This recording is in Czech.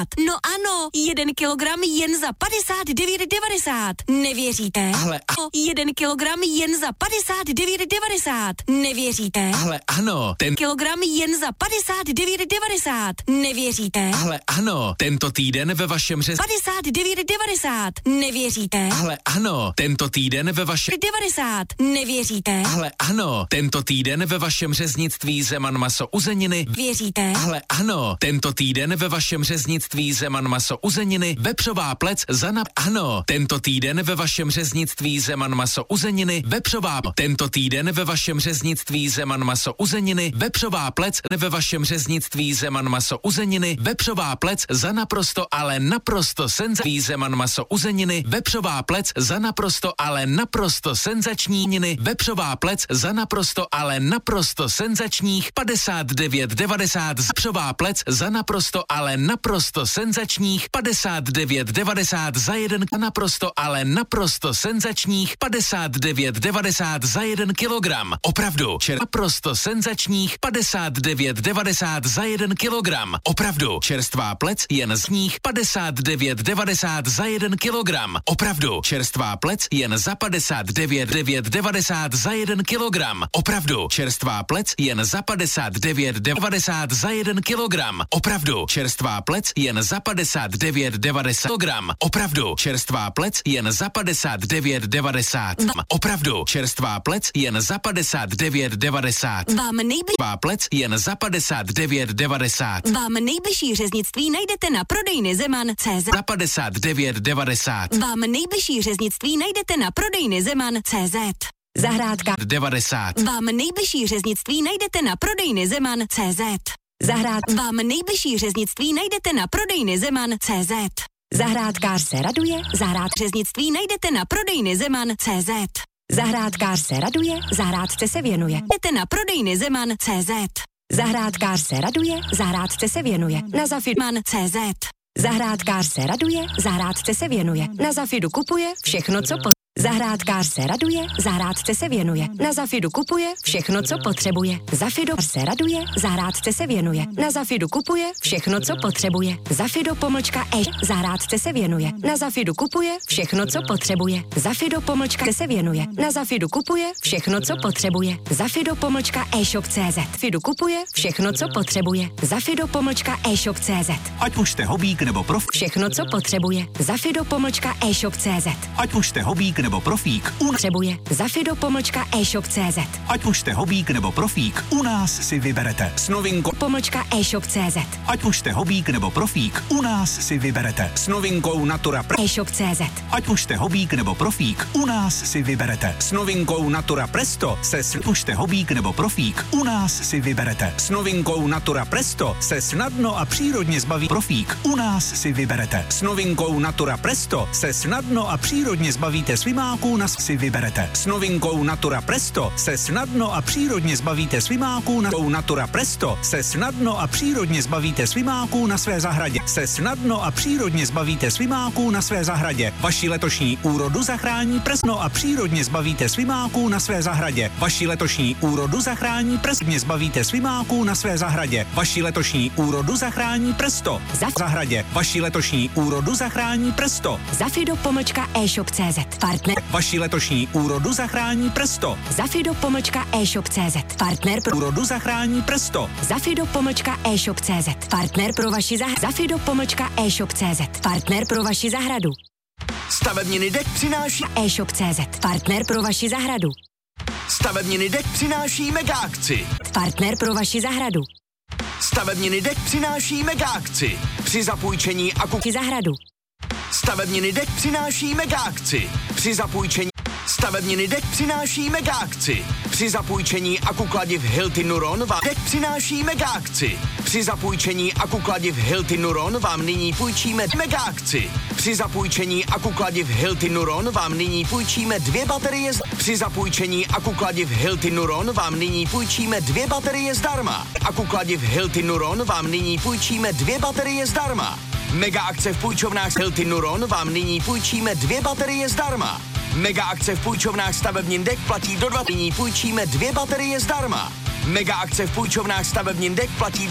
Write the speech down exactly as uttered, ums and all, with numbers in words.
devadesát. No ano, jeden kilogram jen za padesát devět devadesát. Nevěříte? Ale a... jeden kilogram jen za padesát devět devadesát. Nevěříte? Ale ano, ten kilogram jen za padesát devět devadesát. Nevěříte? Ale ano, tento týden ve vašem řez... padesát devět devadesát. Nevěříte? Ale ano, tento týden ve vašem... devadesát. Nevěříte? Ale ano, tento týden ve vašem řeznictví Zeman maso uzeniny. Věříte? Ale ano, tento týden ve vašem řeznictví Zeman maso uzeniny, vepřová plec za na... Ano, tento týden ve vašem řeznictví Zeman maso uzeniny, vepřová... Tento týden ve vašem řeznictví Zeman maso uzeniny, vepřová plec ve vašem řeznictví Zeman maso uzeniny, vepřová plec za naprosto, ale naprosto senzační Zeman maso uzeniny, vepřová plec za naprosto, ale naprosto senzační niny, vepřová plec za naprosto, ale naprosto senzačních padesát devět devadesát, vepřová plec za naprosto, ale naprosto senzačních padesát devět devadesát za jeden, naprosto, ale naprosto senzačních padesát devět devadesát za jeden kilogram. Opravdu, čer naprosto senzačních padesát devět devadesát za jeden kilogram. Opravdu, čerstvá plec jen z nich padesát devět devadesát za jeden kilogram. Opravdu, čerstvá plec jen za padesát devět devadesát za jeden kilogram. Opravdu, čerstvá plec jen za padesát devět devadesát za jeden kilogram. Opravdu, čerstvá plec jen za padesát devět devadesát kilogram. Opravdu, čerstvá plec jen za padesát devět devadesát. Opravdu, čerstvá plec jen za padesát devět devadesát. Vám nejbližší plec jen za padesát devět devadesát. Vám nejbližší řeznictví najdete na prodejny Zeman tečka cé zet. Za padesát devět devadesát. Vám nejbližší řeznictví najdete na prodejny Zeman tečka cé zet. Zahrádka devadesát. Vám nejbližší řeznictví najdete na prodejny Zeman tečka cé zet. Zahrad Vám nejbližší řeznictví najdete na prodejny Zeman tečka cé zet. Zahrádkář se raduje, zahrad řeznictví najdete na prodejny Zeman tečka cé zet. Zahrádkář se raduje, zahrádce se věnuje. Jdete na prodejny Zeman tečka cé zet. Zahrádkář se raduje, zahrádce se věnuje. Na Zafidman tečka cé zet. Zahrádkář se raduje, zahrádce se věnuje. Na Zafidu kupuje všechno, co po... Zahrádkář se raduje, zahrádce se věnuje. Na Zafidu kupuje všechno, co potřebuje. Zafido se raduje, zahrádce se věnuje. Na Zafidu kupuje všechno, co potřebuje. Zafido pomlčka e, zahrádce se věnuje. Na Zafidu kupuje všechno, co potřebuje. Zafido pomlčka se věnuje. Na Zafidu kupuje všechno, co potřebuje. Zafido pomlčka e-shop tečka cé zet. Zafidu kupuje všechno, co potřebuje. Zafido pomlčka e-shop tečka cé zet. Ať už jste hobík nebo prof. Všechno, co potřebuje. Zafido pomlčka e-shop tečka cé zet. Ať už jste hobík nebo profík. U... Potřebuje. Zafido pomlčka e-shop tečka cé zet. Ať už jste hobík nebo profík, u nás si vyberete. S novinkou pomlčka e-shop tečka cé zet. Ať už jste hobík nebo profík, u nás si vyberete. S novinkou Natura Pre... e-shop tečka cé zet. Ať už jste hobík nebo profík, u nás si vyberete. S novinkou Natura Presto se s... Ať už jste hobík nebo profík, u nás si vyberete. S novinkou Natura Presto se snadno a přírodně zbaví profík, u nás si vyberete. S novinkou Natura Presto se snadno a přírodně zbavíte svimáků, na si vyberete. S novinkou Natura Presto se snadno a přírodně zbavíte svimáků, na Natura Presto se snadno a přírodně zbavíte svimáků na své zahradě. Se snadno a přírodně zbavíte svimáků na své zahradě. Vaši letošní úrodu zachrání presno a přírodně zbavíte svimáků na své zahradě. Vaši letošní úrodu zachrání presně zbavíte svimáků na své zahradě. Vaši letošní úrodu zachrání Presto. Za zahradě. Vaši letošní úrodu zachrání Presto. Zafido pomlčka e-shop tečka cé zet. Partner. Vaši letošní úrodu zachrání Presto. Zafido pomlčka e-shop tečka cé zet. Partner pro úrodu zachrání Presto. Zafido pomlčka e-shop tečka cé zet. Partner pro vaši zahradu. Zafido pomlčka e-shop tečka cé zet. Partner pro vaši zahradu. Stavebniny dek přináší e-shop tečka cé zet. Partner pro vaši zahradu. Stavebniny dek přináší mega akci. Partner pro vaši zahradu. Stavebniny dek přináší mega akci. Při zapůjčení aku zahradu. Stavebniny dek přináší mega akci. Při zapůjčení Stavebniny dek přináší mega akci. Při zapůjčení akukladiv Hilti Nuron vám dek přináší mega akci. Při zapůjčení akukladiv Hilti Nuron vám nyní půjčíme mega akci. Při zapůjčení akukladiv Hilti Nuron vám nyní půjčíme dvě baterie z... Při zapůjčení akukladiv Hilti Nuron vám nyní půjčíme dvě baterie zdarma. Akukladiv Hilti Nuron vám nyní půjčíme dvě baterie zdarma. Mega akce v půjčovnách Hilti Nuron vám nyní půjčíme dvě baterie zdarma. Mega akce v půjčovnách stavebnin dek platí do dva. Nyní půjčíme dvě baterie zdarma. Mega akce v půjčovnách stavebnin dek platí